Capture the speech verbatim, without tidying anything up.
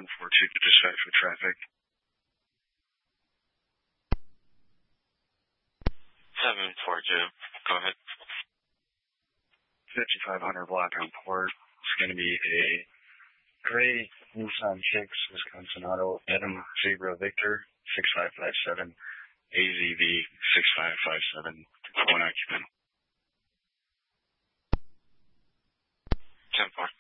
seven four two to dispatch with traffic. seven four two, go ahead. fifty-five hundred block on port. It's going to be a gray Nissan Kicks, Wisconsin Auto, Adam Zebra Victor, six five five seven, A Z V six five five seven, one occupant. ten four.